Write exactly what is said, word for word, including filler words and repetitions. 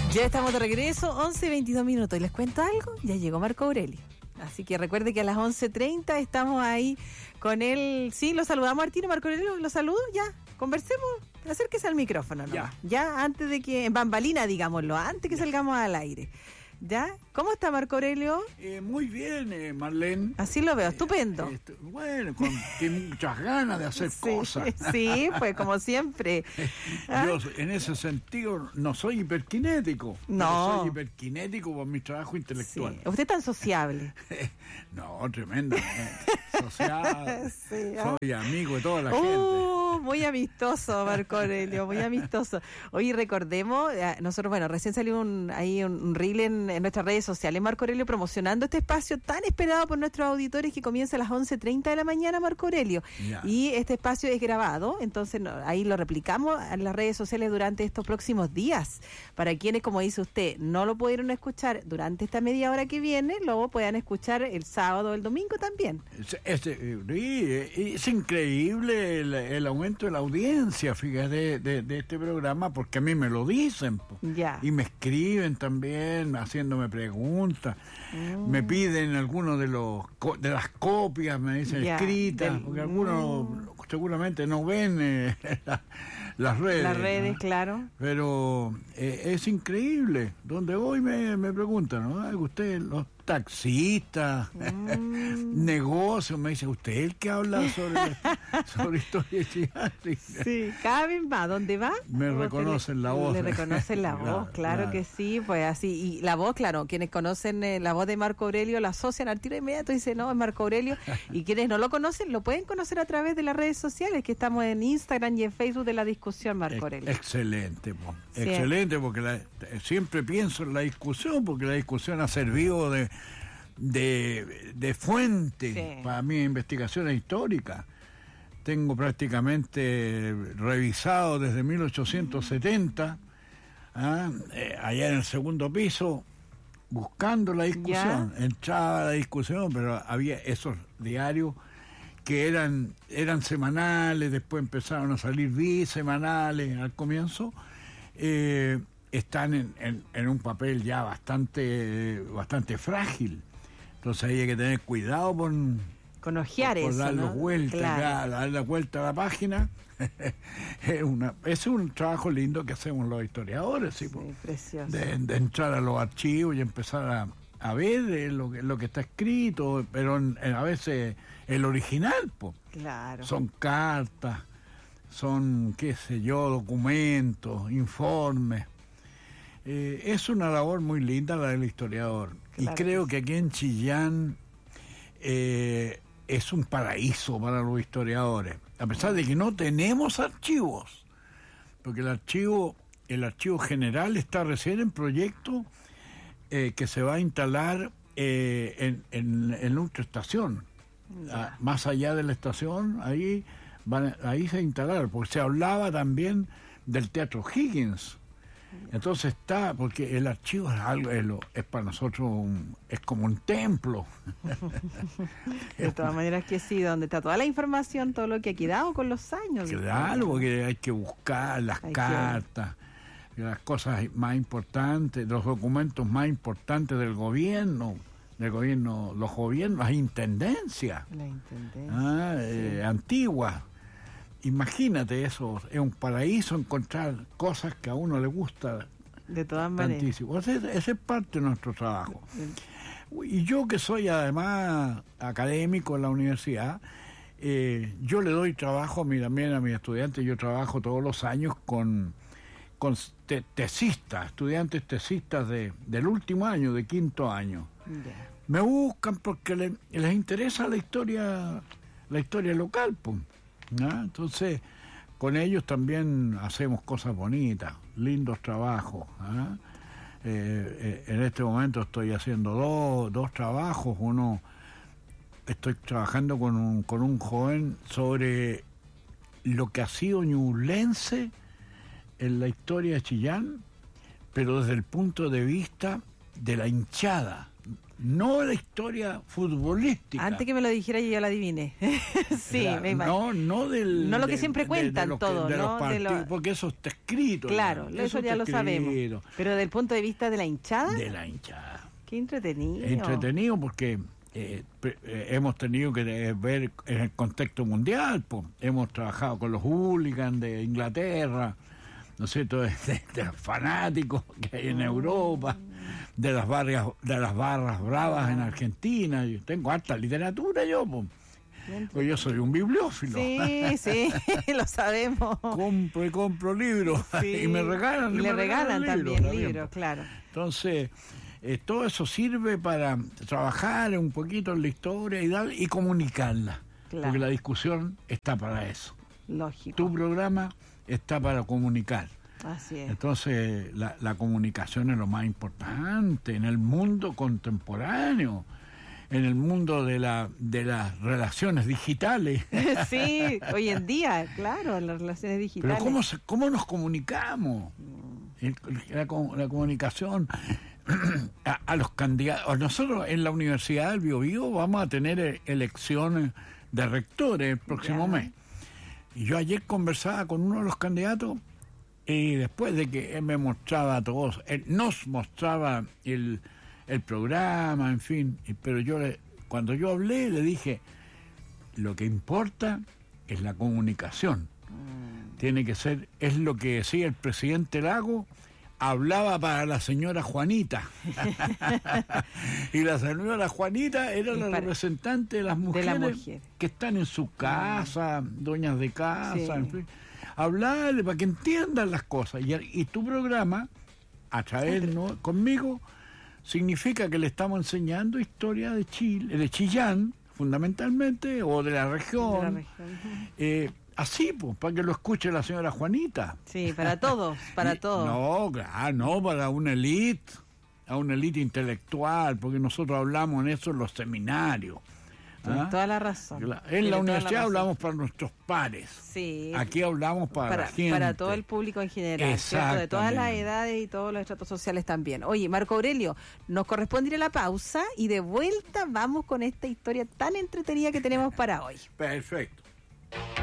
Ya estamos de regreso, once y veintidós minutos. ¿Y les cuento algo? Ya llegó Marco Aurelio. Así que recuerde que a las once treinta estamos ahí con él. Sí, lo saludamos, Martino. Marco Aurelio, lo saludo, ya. Conversemos, acérquese al micrófono, ¿no? Ya. Ya, antes de que, en bambalina, digámoslo, antes que ya. salgamos al aire. ¿Ya? ¿Cómo está Marco Aurelio? Eh, muy bien, eh, Marlene. Así lo veo, estupendo. Eh, eh, bueno, con tiene muchas ganas de hacer Sí, cosas. sí, pues como siempre. ¿Ah? Yo en ese sentido no soy hiperkinético. No. Soy hiperkinético por mi trabajo intelectual. Sí. Usted es tan sociable. No, tremendamente. Social. Sí, ¿ah? Soy amigo de toda la Uh, gente. muy amistoso, Marco Aurelio, muy amistoso. Hoy recordemos, eh, nosotros, bueno, recién salió un, ahí un, un reel en, en nuestras redes sociales, Marco Aurelio, promocionando este espacio tan esperado por nuestros auditores que comienza a las once treinta de la mañana, Marco Aurelio. Ya. Y este espacio es grabado, entonces no, ahí lo replicamos en las redes sociales durante estos próximos días. Para quienes, como dice usted, no lo pudieron escuchar durante esta media hora que viene, luego puedan escuchar el sábado o el domingo también. Es, es, es increíble el, el aumento de la audiencia, fíjate, de, de, de este programa, porque a mí me lo dicen, po. Ya. Y me escriben también, haciéndome preguntas, mm. me piden algunos de los de las copias, me dicen Ya, escritas, del, porque algunos mm. seguramente no ven eh, la, las redes. Las redes, ¿no? claro. Pero eh, es increíble. Donde voy me, me preguntan, ¿no? Usted, los taxistas, mm. negocios, me dice, ¿usted es el que habla sobre, sobre historia chilena? Sí, cada vez va, ¿dónde va? Me reconocen le, la voz. Le reconocen la claro, voz, claro, claro que sí, pues así. Y la voz, claro, quienes conocen eh, la voz de Marco Aurelio la asocian al tiro inmediato y dicen, no, es Marco Aurelio. Y quienes no lo conocen, lo pueden conocer a través de las redes sociales, que estamos en Instagram y en Facebook de La Discusión, Marco Aurelio. Excelente, po. Sí. Excelente, porque la, siempre pienso en la discusión, porque la discusión ha servido de de, de fuente sí. para mi investigación histórica. Tengo prácticamente revisado desde mil ochocientos setenta, ¿ah? eh, allá en el segundo piso, buscando la discusión. ¿Ya? Entraba la discusión, pero había esos diarios que eran eran semanales, después empezaron a salir bisemanales al comienzo. Eh, están en, en, en un papel ya bastante bastante frágil. Entonces hay que tener cuidado por, con ojear por, por eso, darle ¿no? vuelta, claro. acá, darle vuelta a la página. es, una, es un trabajo lindo que hacemos los historiadores, ¿sí? Sí, precioso. De, de entrar a los archivos y empezar a, a ver lo que, lo que está escrito, pero en, en, a veces el original, po. Claro. Son cartas, son, qué sé yo, documentos, informes. Eh, es una labor muy linda la del historiador. Claro, y creo que aquí en Chillán eh, es un paraíso para los historiadores, a pesar de que no tenemos archivos, porque el archivo el archivo general está recién en proyecto eh, que se va a instalar eh, en, en, en nuestra estación, a, más allá de la estación, ahí van, ahí se va a instalar, porque se hablaba también del Teatro Higgins. Entonces está, porque el archivo es algo, es, lo, es para nosotros un, es como un templo. De todas maneras que sí, donde está toda la información, todo lo que ha quedado con los años. Claro, porque hay que buscar las hay cartas, que... las cosas más importantes, los documentos más importantes del gobierno, del gobierno, los gobiernos, las intendencias, la intendencia, ah, sí. eh, antiguas. Imagínate eso, es un paraíso encontrar cosas que a uno le gusta. De todas maneras. Tantísimo. Ese, ese es parte de nuestro trabajo. Y yo que soy además académico en la universidad, eh, yo le doy trabajo a mí, también a mis estudiantes. Yo trabajo todos los años con, con te, tesistas, estudiantes tesistas de, del último año, de quinto año. Yeah. Me buscan porque le, les interesa la historia, la historia local, pues. ¿No? Entonces, con ellos también hacemos cosas bonitas, lindos trabajos. ¿eh? Eh, eh, en este momento estoy haciendo dos, dos trabajos. Uno, estoy trabajando con un, con un joven sobre lo que ha sido ñublense en la historia de Chillán, pero desde el punto de vista de la hinchada. no la historia futbolística. Antes que me lo dijera yo ya la adiviné. Sí, Claro, me imagino. no, no del... No lo que de- siempre de- cuentan de los que- todo, de los ¿no? De partidos, lo- porque eso está escrito. Claro, ya, eso ya está lo sabemos. escrito. Pero desde el punto de vista de la hinchada, De la hinchada. qué entretenido. Entretenido porque eh, pre- eh, hemos tenido que eh, ver en el contexto mundial, pues. Hemos trabajado con los hooligans de Inglaterra, ¿no es cierto?, de, de- de los fanáticos que hay en Europa, de las barrias, de las barras bravas en Argentina. Yo tengo harta literatura yo, pues. Pues yo soy un bibliófilo. Sí, sí, lo sabemos. Compro y compro libros Sí. y me regalan. Y me le regalan también libros, libros, claro. Entonces, eh, todo eso sirve para trabajar un poquito en la historia y, dar, y comunicarla. Claro. Porque la discusión está para eso. Lógico. Tu programa está para comunicar. Así es. Entonces, la, la comunicación es lo más importante en el mundo contemporáneo, en el mundo de, la, de las relaciones digitales. Sí, hoy en día, claro, en las relaciones digitales. Pero ¿cómo, se, cómo nos comunicamos? El- La, co- la comunicación a, a los candidatos. Nosotros en la Universidad del Biobío vamos a tener eh, elecciones de rectores el próximo Ya. mes. Y yo ayer conversaba con uno de los candidatos y después de que él me mostraba a todos, él nos mostraba el, el programa, en fin, y- pero yo le, cuando yo hablé le dije, lo que importa es la comunicación. Tiene que ser, es lo que decía el presidente Lago, hablaba para la señora Juanita. Y la señora Juanita era Y la para- representante de las de mujeres la mujer. que están en su casa, dueñas de casa, Sí. en fin. Hablarle para que entiendan las cosas. Y, y tu programa, a través ¿no? conmigo, significa que le estamos enseñando historia de Chile, de Chillán, fundamentalmente, o de la región. De la región. Eh, así, pues, para que lo escuche la señora Juanita. Sí, para todos, para Y- todos. No, claro, no para una élite, a una élite intelectual, porque nosotros hablamos en eso en los seminarios. Tienes ¿ah? toda la razón. Claro, Tiene En la toda universidad razón. hablamos para nuestros pares. Sí. Aquí hablamos para, para, la gente. para todo el público en general, ¿cierto? De todas las Exactamente. edades y todos los estratos sociales también. Oye, Marco Aurelio, nos corresponde ir a la pausa y de vuelta vamos con esta historia tan entretenida que tenemos para hoy. Perfecto.